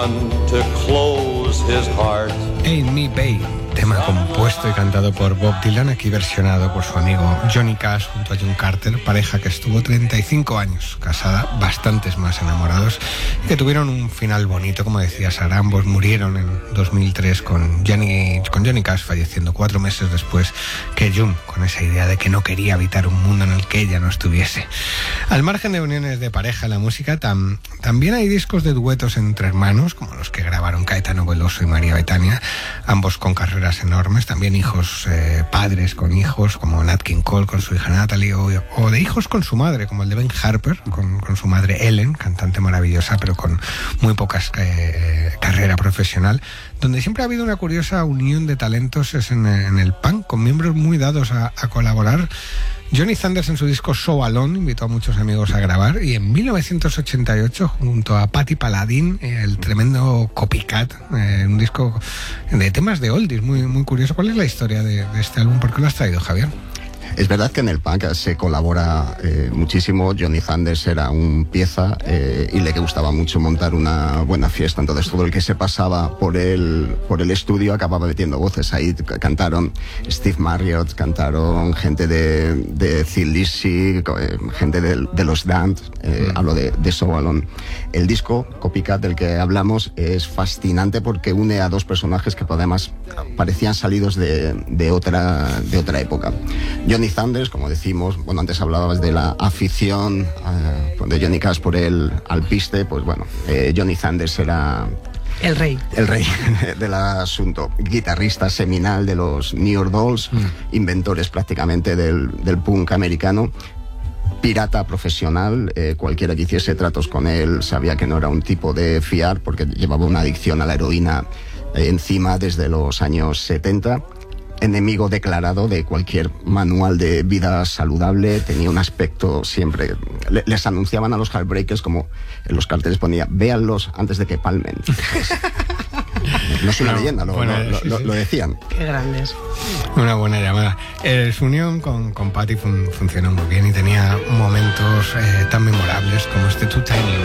To close his heart. Ain't Me Babe, tema compuesto y cantado por Bob Dylan, aquí versionado por su amigo Johnny Cash junto a June Carter, pareja que estuvo 35 años casada, bastantes más enamorados, y que tuvieron un final bonito, como decía Sara. Ambos murieron en 2003 con Johnny Cash falleciendo 4 meses después que June, con esa idea de que no quería habitar un mundo en el que ella no estuviese. Al margen de uniones de pareja en la música, también hay discos de duetos entre hermanos, como los que grabaron Caetano Veloso y María Betania, ambos con carreras enormes, también hijos, padres con hijos, como Nat King Cole con su hija Natalie, o de hijos con su madre, como el de Ben Harper, con su madre Ellen, cantante maravillosa, pero con muy pocas carrera profesional. Donde siempre ha habido una curiosa unión de talentos es en el punk, con miembros muy dados a colaborar. Johnny Thunders en su disco So Alone invitó a muchos amigos a grabar, y en 1988 junto a Patti Paladin el tremendo Copycat, un disco de temas de oldies muy, muy curioso. ¿Cuál es la historia de este álbum? ¿Por qué lo has traído, Javier? Es verdad que en el punk se colabora muchísimo. Johnny Thunders era un pieza y le gustaba mucho montar una buena fiesta. Entonces todo el que se pasaba por el estudio acababa metiendo voces. Ahí cantaron Steve Marriott, cantaron gente de Thin Lizzy, gente de los Damned. Hablo de So Alone. El disco Copycat del que hablamos es fascinante porque une a dos personajes que además parecían salidos de otra época. Johnny Thunders, como decimos, bueno, antes hablabas de la afición de Johnny Cash por el alpiste, pues bueno, Johnny Thunders era el rey del asunto, guitarrista seminal de los New York Dolls, inventores prácticamente del punk americano, pirata profesional. Cualquiera que hiciese tratos con él sabía que no era un tipo de fiar, porque llevaba una adicción a la heroína encima desde los años 70. Enemigo declarado de cualquier manual de vida saludable, tenía un aspecto siempre... Les anunciaban a los Heartbreakers, como en los carteles ponía, véanlos antes de que palmen. No es una leyenda, lo decían. Qué grandes. Una buena llamada. Su unión con Patti funcionó muy bien y tenía momentos tan memorables como este Two Tiny